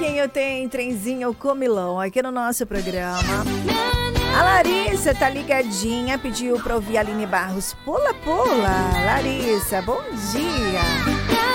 pouquinho tem trenzinho comilão aqui no nosso programa. A Larissa tá ligadinha, pediu pra ouvir a Aline Barros. Pula, pula. Larissa, bom dia.